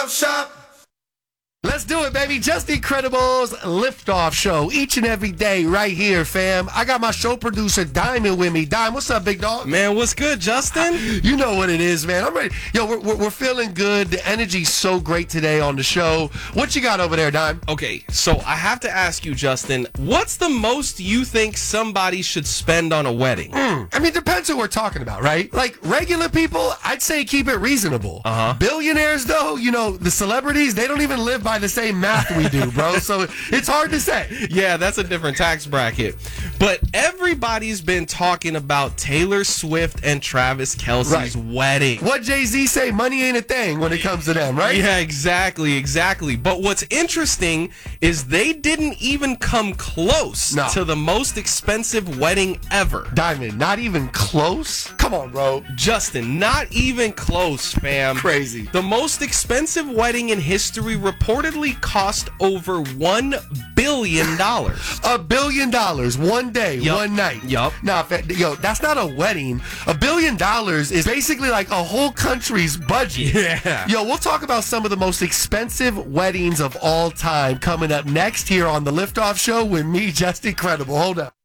Liftoff Shop. Let's do it, baby. Just Incredible's Liftoff Show. Each and every day right here, fam. I got my show producer, Diamond, with me. Dime, what's up, big dog? Man, what's good, Justin? You know what it is, man. I'm ready. Yo, we're feeling good. The energy's so great today on the show. What you got over there, Dime? Okay, so I have to ask you, Justin, what's the most you think somebody should spend on a wedding? I mean, it depends who we're talking about, right? Like, regular people, I'd say keep it reasonable. Billionaires, though, you know, the celebrities, they don't even live by the same math we do, bro. So it's hard to say. Yeah, that's a different tax bracket. But everybody's been talking about Taylor Swift and Travis Kelce's wedding. What Jay-Z say, money ain't a thing when it comes to them, right? Yeah, exactly. But what's interesting is they didn't even come close to the most expensive wedding ever. Diamond, not even close? Come on, bro. Justin, not even close, fam. Crazy. The most expensive wedding in history reportedly cost over $1 billion. $1 billion, one day, one night. Yup. Nah, yo, that's not a wedding. $1 billion is basically like a whole country's budget. Yeah. Yo, we'll talk about some of the most expensive weddings of all time coming up next here on the Liftoff Show with me, Just Incredible. Hold up.